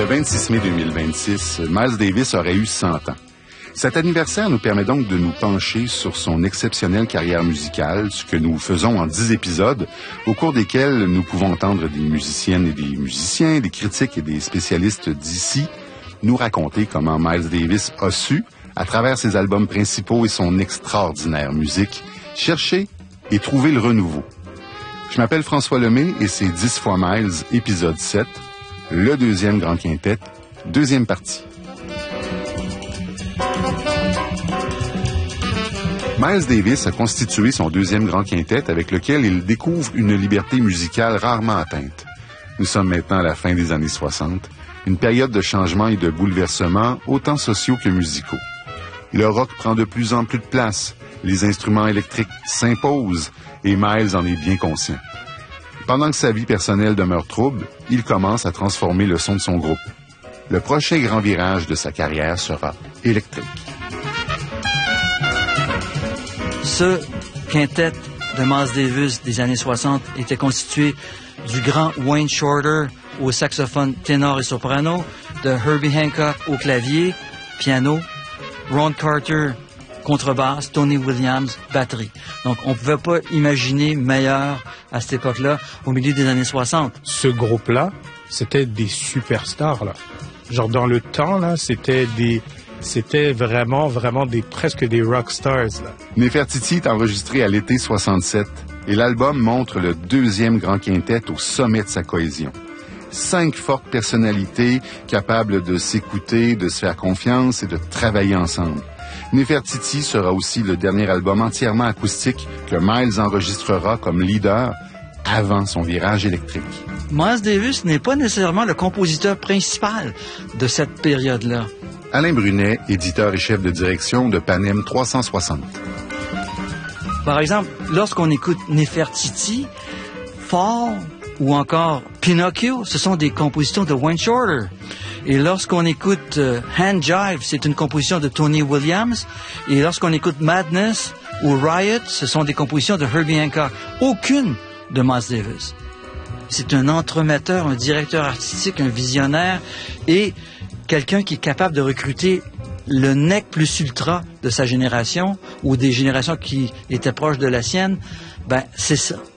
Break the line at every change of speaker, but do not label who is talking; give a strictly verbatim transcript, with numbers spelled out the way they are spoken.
vingt-six mai deux mille vingt-six, Miles Davis aurait eu cent ans. Cet anniversaire nous permet donc de nous pencher sur son exceptionnelle carrière musicale, ce que nous faisons en dix épisodes, au cours desquels nous pouvons entendre des musiciennes et des musiciens, des critiques et des spécialistes d'ici, nous raconter comment Miles Davis a su, à travers ses albums principaux et son extraordinaire musique, chercher et trouver le renouveau. Je m'appelle François Lemay et c'est dix fois Miles, épisode sept, le deuxième grand quintet, deuxième partie. Miles Davis a constitué son deuxième grand quintet avec lequel il découvre une liberté musicale rarement atteinte. Nous sommes maintenant à la fin des années soixante, une période de changement et de bouleversements autant sociaux que musicaux. Le rock prend de plus en plus de place, les instruments électriques s'imposent et Miles en est bien conscient. Pendant que sa vie personnelle demeure trouble, il commence à transformer le son de son groupe. Le prochain grand virage de sa carrière sera électrique.
Ce quintet de Miles Davis des années soixante était constitué du grand Wayne Shorter au saxophone ténor et soprano, de Herbie Hancock au clavier, piano, Ron Carter, contrebasse, Tony Williams, batterie. Donc, on ne pouvait pas imaginer meilleur à cette époque-là, au milieu des années soixante.
Ce groupe-là, c'était des superstars, là. Genre, dans le temps, là, c'était des... C'était vraiment, vraiment des, presque des rock stars, là.
Nefertiti est enregistré à l'été soixante-sept et l'album montre le deuxième grand quintet au sommet de sa cohésion. Cinq fortes personnalités capables de s'écouter, de se faire confiance et de travailler ensemble. Nefertiti sera aussi le dernier album entièrement acoustique que Miles enregistrera comme leader avant son virage électrique.
Miles Davis n'est pas nécessairement le compositeur principal de cette période-là.
Alain Brunet, éditeur et chef de direction de Panem trois cent soixante.
Par exemple, lorsqu'on écoute Nefertiti, Fall ou encore Pinocchio, ce sont des compositions de Wayne Shorter. Et lorsqu'on écoute euh, Hand Jive, c'est une composition de Tony Williams. Et lorsqu'on écoute Madness ou Riot, ce sont des compositions de Herbie Hancock. Aucune de Miles Davis. C'est un entremetteur, un directeur artistique, un visionnaire et quelqu'un qui est capable de recruter le nec plus ultra de sa génération ou des générations qui étaient proches de la sienne. Ben, c'est ça.